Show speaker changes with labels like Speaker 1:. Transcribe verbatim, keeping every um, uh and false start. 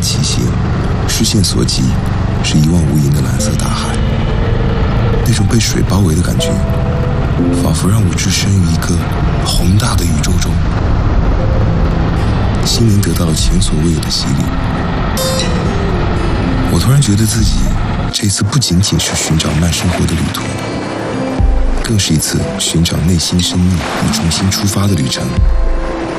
Speaker 1: 齐斜，视线所及是一望无垠的蓝色大海。那种被水包围的感觉，仿佛让我置身于一个宏大的宇宙中，心灵得到了前所未有的洗礼。我突然觉得自己这次不仅仅是寻找慢生活的旅途，更是一次寻找内心深意与重新出发的旅程。